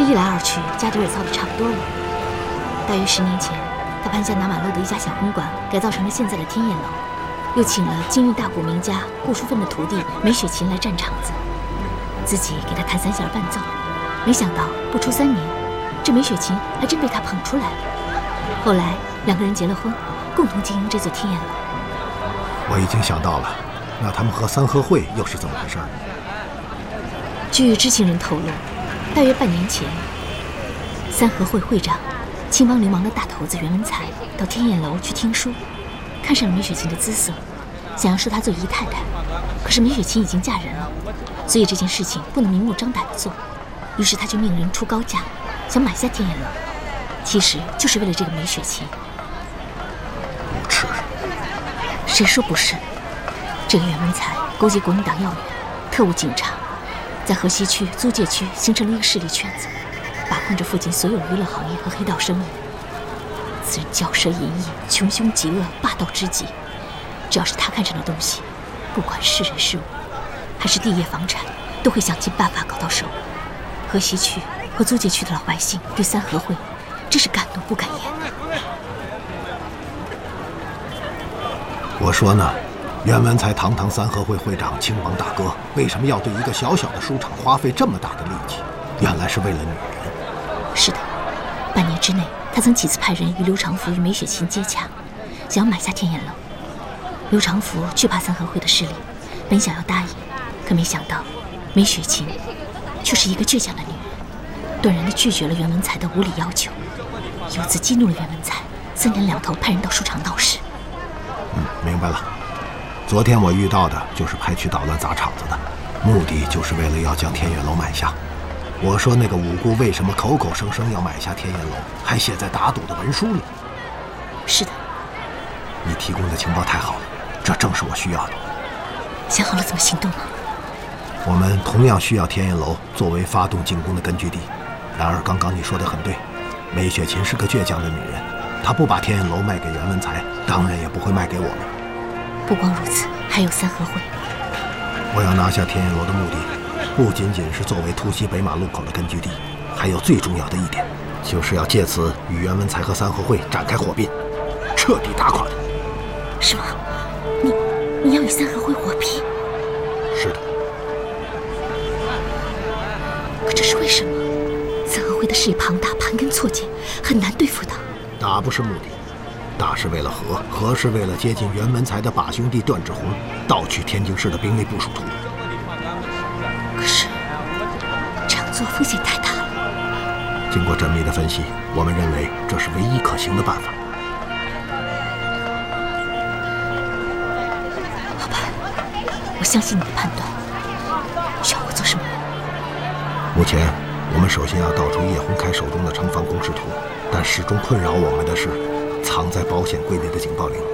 这一来二去，家底也造得差不多了。大约10年前，他盘下南马路的一家小公馆，改造成了现在的天燕楼，又请了京韵大鼓名家顾淑芬的徒弟梅雪琴来站场子，自己给他弹3弦伴奏。没想到不出3年，这梅雪琴还真被他捧出来了。后来2个人结了婚，共同经营这座天燕楼。 我已经想到了，那他们和三合会又是怎么回事？ 据知情人透露，大约半年前，三合会会长青帮流氓的大头子袁文才到天燕楼去听书，看上了梅雪琴的姿色，想要收她做姨太太。可是梅雪琴已经嫁人了，所以这件事情不能明目张胆地做。于是他就命人出高价，想买下天燕楼，其实就是为了这个梅雪琴。 无耻！ 谁说不是？这个袁文才勾结国民党要员、特务警察，在河西区、租界区形成了一个势力圈子，把控着附近所有娱乐行业和黑道生意。此人骄奢淫逸、穷凶极恶、霸道之极。只要是他看上的东西，不管是人是物，还是地业房产，都会想尽办法搞到手。河西区和租界区的老百姓对三合会真是敢怒不敢言。 我说呢，袁文才堂堂三合会会长、青帮大哥，为什么要对一个小小的书场花费这么大的力气？原来是为了女人。 是的，半年之内，他曾几次派人与刘长福与梅雪琴接洽，想要买下天燕楼。刘长福惧怕三合会的势力，本想要答应，可没想到梅雪琴却是一个倔强的女人，断然地拒绝了袁文才的无理要求，由此激怒了袁文才，3天2头派人到书场闹事。 明白了。昨天我遇到的就是派去捣乱砸场子的，目的就是为了要将天燕楼买下。我说那个五姑为什么口口声声要买下天燕楼，还写在打赌的文书里？ 是的。 你提供的情报太好了，这正是我需要的。 想好了怎么行动吗？ 我们同样需要天燕楼作为发动进攻的根据地。然而刚刚你说的很对，梅雪琴是个倔强的女人，她不把天燕楼卖给袁文才，当然也不会卖给我们。 不光如此，还有三合会。 我要拿下天燕楼的目的，不仅仅是作为突袭北马路口的根据地，还有最重要的一点，就是要借此与袁文才和三合会展开火并，彻底打垮他。 什么？你要与三合会火拼？ 是的。 可这是为什么？三合会的势力庞大，盘根错节，很难对付的。 打不是目的，打是为了和，和是为了接近袁文才的把兄弟段志宏，盗取天津市的兵力部署图。 可是这样做风险太大了。 经过缜密的分析，我们认为这是唯一可行的办法。 好吧，我相信你的判断。需要我做什么？ 目前我们首先要盗出叶洪开手中的城防工事图，但始终困扰我们的是藏在保险柜里的警报铃。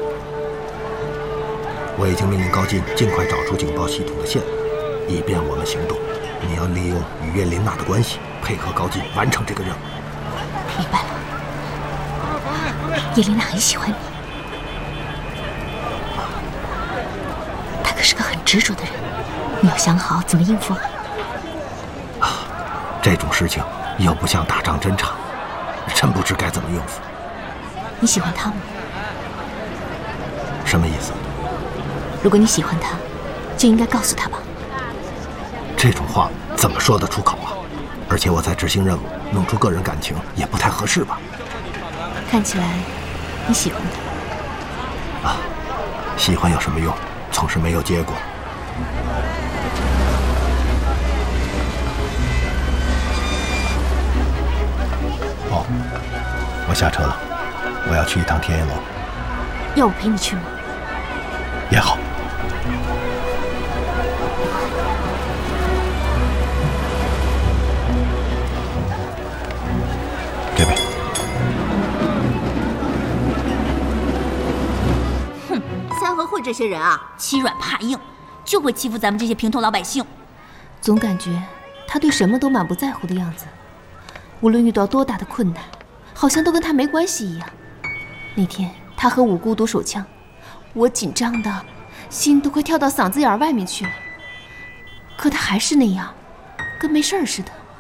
我已经命令高进尽快找出警报系统的线，以便我们行动。你要利用与叶琳娜的关系，配合高进完成这个任务。 明白了。叶琳娜很喜欢你，她可是个很执着的人，你要想好怎么应付。 这种事情又不像打仗侦察，真不知该怎么应付。 你喜欢他吗？ 什么意思？ 如果你喜欢他，就应该告诉他吧。 这种话怎么说得出口啊？而且我在执行任务，弄出个人感情也不太合适吧？ 看起来你喜欢他。 啊，喜欢有什么用？总是没有结果。哦，我下车了，我要去一趟天燕楼。 要我陪你去吗？ 也好。这边。 哼，三合会这些人啊，欺软怕硬，就会欺负咱们这些平头老百姓。 总感觉他对什么都满不在乎的样子，无论遇到多大的困难，好像都跟他没关系一样。那天他和五姑赌手枪，我紧张的心都快跳到嗓子眼外面去了，可他还是那样，跟没事似的。